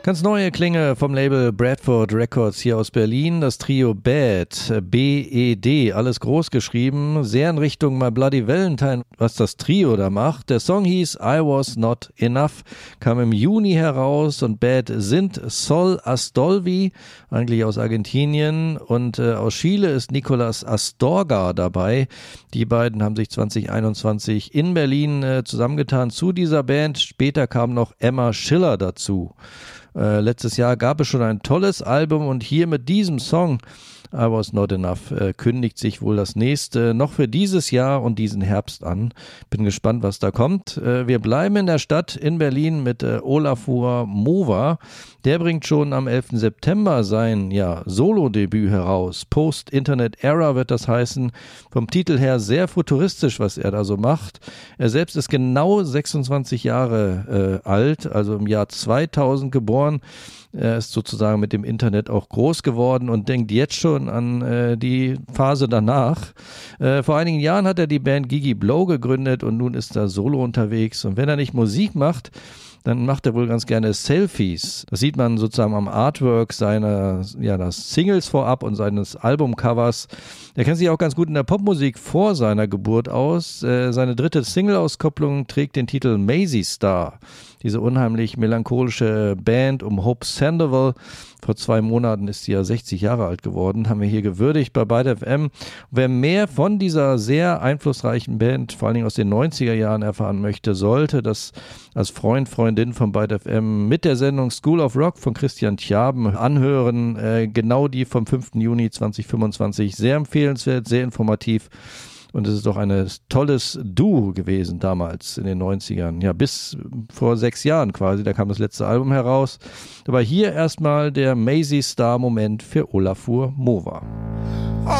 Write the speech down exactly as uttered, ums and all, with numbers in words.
Ganz neue Klänge vom Label Bradford Records hier aus Berlin. Das Trio Bad, B E D, alles groß geschrieben, sehr in Richtung My Bloody Valentine, was das Trio da macht. Der Song hieß I Was Not Enough, kam im Juni heraus und Bad sind Sol Astolfi, eigentlich aus Argentinien, und äh, aus Chile ist Nicolas Astorga dabei. Die beiden haben sich zwanzig einundzwanzig in Berlin äh, zusammengetan zu dieser Band. Später kam noch Emma Schiller dazu. Äh, letztes Jahr gab es schon ein tolles Album und hier mit diesem Song I Was Not Enough äh, kündigt sich wohl das nächste noch für dieses Jahr und diesen Herbst an. Bin gespannt, was da kommt. Äh, wir bleiben in der Stadt in Berlin mit äh, Olafur Mova. Der bringt schon am elften September sein ja, Solo-Debüt heraus. Post-Internet-Era wird das heißen. Vom Titel her sehr futuristisch, was er da so macht. Er selbst ist genau sechsundzwanzig Jahre äh, alt, also im Jahr zweitausend geboren. Er ist sozusagen mit dem Internet auch groß geworden und denkt jetzt schon an äh, die Phase danach. Äh, vor einigen Jahren hat er die Band Gigi Blow gegründet und nun ist er solo unterwegs. Und wenn er nicht Musik macht, dann macht er wohl ganz gerne Selfies. Das sieht man sozusagen am Artwork seiner ja, das Singles vorab und seines Albumcovers. Er kennt sich auch ganz gut in der Popmusik vor seiner Geburt aus. Äh, seine dritte Single-Auskopplung trägt den Titel Maisie Star. Diese unheimlich melancholische Band um Hope Sandoval. Vor zwei Monaten ist sie ja sechzig Jahre alt geworden, haben wir hier gewürdigt bei Byte F M. Wer mehr von dieser sehr einflussreichen Band, vor allen Dingen aus den neunziger Jahren erfahren möchte, sollte das als Freund, Freundin von Byte F M mit der Sendung School of Rock von Christian Tjaben anhören. Äh, genau die vom fünften Juni zweitausendfünfundzwanzig. Sehr empfehlenswert, sehr informativ. Und es ist doch ein tolles Duo gewesen damals in den neunzigern. Ja, bis vor sechs Jahren quasi, da kam das letzte Album heraus. Aber hier erstmal der Maisie Star Moment für Olafur Mova.